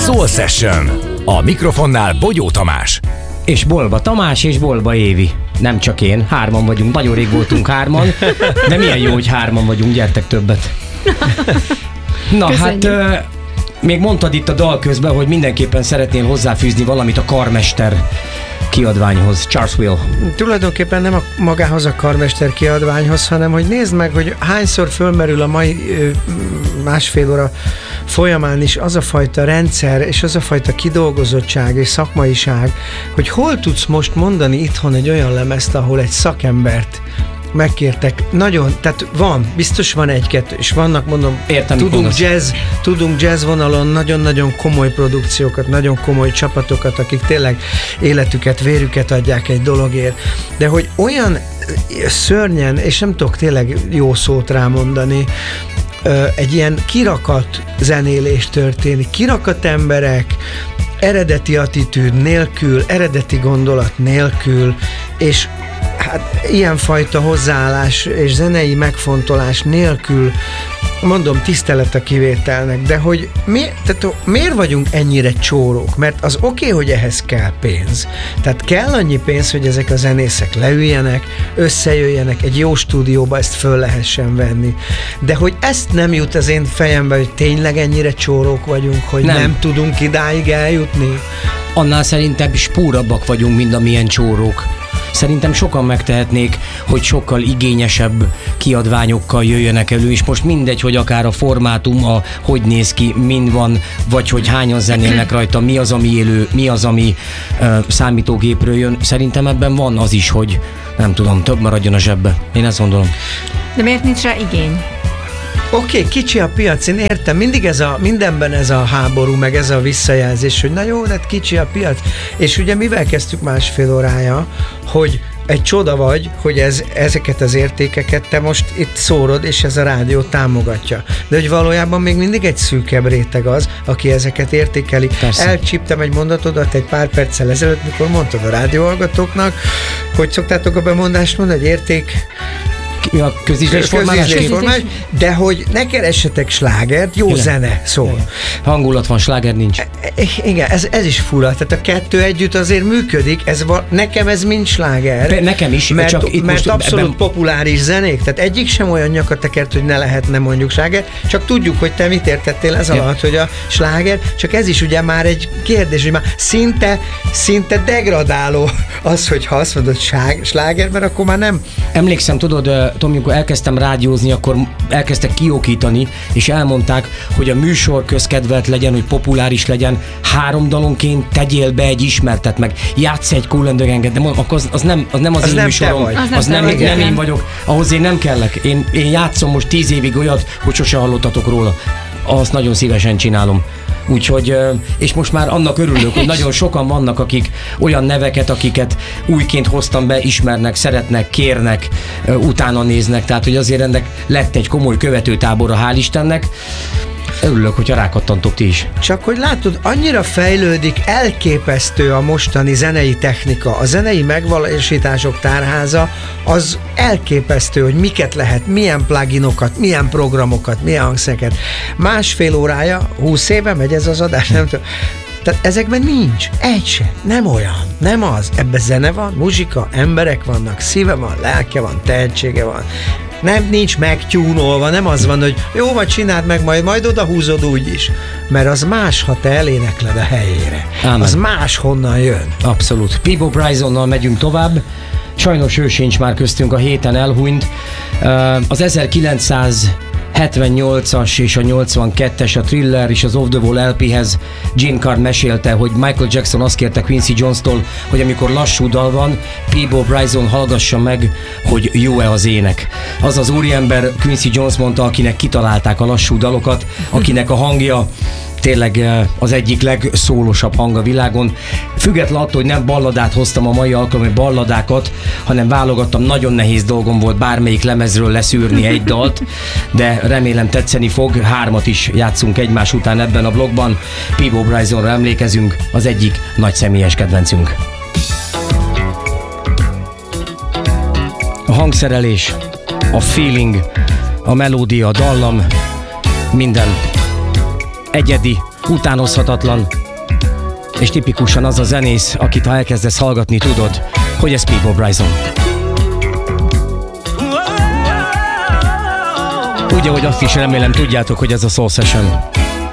Soul Session. A mikrofonnál Bogyó Tamás. És Bolba Tamás és Bolba Évi. Nem csak én, hárman vagyunk, nagyon rég voltunk hárman, de milyen jó, hogy hárman vagyunk, gyertek többet. Na köszönjük. Hát, még mondtad itt a dal közben, hogy mindenképpen szeretnél hozzáfűzni valamit a Karmester kiadványhoz. Charles Will. Tulajdonképpen nem magához a Karmester kiadványhoz, hanem hogy nézd meg, hogy hányszor fölmerül a mai másfél óra folyamán is az a fajta rendszer, és az a fajta kidolgozottság és szakmaiság, hogy hol tudsz most mondani itthon egy olyan lemezt, ahol egy szakembert megkértek. Nagyon, tehát biztos van egy-kettő, és vannak, mondom, értem, tudunk jazz vonalon nagyon-nagyon komoly produkciókat, nagyon komoly csapatokat, akik tényleg életüket, vérüket adják egy dologért, de hogy olyan szörnyen, és nem tudok tényleg jó szót rámondani, egy ilyen kirakat zenélés történik, kirakat emberek, eredeti attitűd nélkül, eredeti gondolat nélkül, és hát ilyenfajta hozzáállás és zenei megfontolás nélkül, mondom, tisztelet a kivételnek, de hogy miért vagyunk ennyire csórók? Mert az oké, hogy ehhez kell pénz. Tehát kell annyi pénz, hogy ezek a zenészek leüljenek, összejöjjenek, egy jó stúdióba ezt föl lehessen venni. De hogy ezt nem jut az én fejembe, hogy tényleg ennyire csórók vagyunk, hogy nem tudunk idáig eljutni? Annál szerintem spúrabbak vagyunk, mint amilyen csórók. Szerintem sokan megtehetnék, hogy sokkal igényesebb kiadványokkal jöjjenek elő, és most mindegy, hogy akár a formátum, hogy néz ki, mind van, vagy hogy hányan zenélnek rajta, mi az, ami élő, mi az, ami számítógépről jön. Szerintem ebben van az is, hogy nem tudom, több maradjon a zsebbe. Én ezt gondolom. De miért nincs rá igény? Oké, kicsi a piac, én értem, mindig mindenben ez a háború, meg ez a visszajelzés, hogy na jó, de kicsi a piac. És ugye mivel kezdtük másfél órája, hogy egy csoda vagy, hogy ezeket az értékeket te most itt szórod, és ez a rádió támogatja. De hogy valójában még mindig egy szűkebb réteg az, aki ezeket értékeli. Persze. Elcsíptem egy mondatodat egy pár perccel ezelőtt, mikor mondtad a rádióhallgatóknak, hogy szoktátok a bemondást mondani, hogy érték a közízlésformálás, de hogy ne keressetek slágert, jó zene szól. Igen. Hangulat van, sláger nincs. Igen, ez is fura, tehát a kettő együtt azért működik, nekem ez mind sláger. Nekem is, mert abszolút populáris zenék, tehát egyik sem olyan nyakatekert, hogy ne lehetne mondjuk sláger, csak tudjuk, hogy te mit értettél ez alatt, hogy a sláger, csak ez is ugye már egy kérdés, hogy már szinte degradáló az, hogyha azt mondod sláger, mert akkor már nem. Emlékszem, tudod, Tomi, amikor elkezdtem rádiózni, akkor elkezdtek kiókítani, és elmondták, hogy a műsor közkedvelt legyen, hogy populáris legyen, 3 dalonként tegyél be egy ismertet meg, játsz egy Cool and the Gang-et, de akkor az nem az én műsorom, az nem én vagyok, ahhoz én nem kellek. Én játszom most 10 évig olyat, hogy sose hallottatok róla. Azt nagyon szívesen csinálom. Úgyhogy, és most már annak örülök, hogy nagyon sokan vannak, akik olyan neveket, akiket újként hoztam be, ismernek, szeretnek, kérnek, utána néznek, tehát hogy azért ennek lett egy komoly követőtábora, hál' Istennek. Örülök, hogyha rákattantok ti is. Csak hogy látod, annyira fejlődik, elképesztő a mostani zenei technika, a zenei megvalósítások tárháza, az elképesztő, hogy miket lehet, milyen pluginokat, milyen programokat, milyen hangszereket. Másfél órája, 20 éve megy ez az adás, nem tudom. Tehát ezekben nincs, egy se, nem olyan, nem az. Ebben zene van, muzsika, emberek vannak, szíve van, lelke van, tehetsége van. Nincs megtyúnolva, nem az van, hogy jó, vagy csináld meg, majd oda húzod úgyis. Mert az más, ha te elénekled a helyére. Amen. Az más honnan jön. Abszolút. Peabo Brysonnal megyünk tovább. Sajnos ő sincs már köztünk, a héten elhunyt. Az 1978-as és a 82-es, a Thriller és az Off the Wall LP-hez Gene Carr mesélte, hogy Michael Jackson azt kérte Quincy Jones-tól, hogy amikor lassú dal van, Peabo Bryson hallgassa meg, hogy jó-e az ének. Az az úriember, Quincy Jones mondta, akinek kitalálták a lassú dalokat, akinek a hangja tényleg az egyik legszólosabb hang a világon. Független attól, hogy nem balladát hoztam a mai alkalommal, balladákat, hanem válogattam, nagyon nehéz dolgom volt bármelyik lemezről leszűrni egy dalt, de remélem tetszeni fog, 3 is játszunk egymás után ebben a blogban. Peabo Brysonra emlékezünk, az egyik nagy személyes kedvencünk. A hangszerelés, a feeling, a melódia, a dallam, minden egyedi, utánozhatatlan, és tipikusan az a zenész, akit ha elkezdesz hallgatni, tudod, hogy ez Peabo Bryson. Úgy, ahogy azt is remélem tudjátok, hogy ez a Soul Session.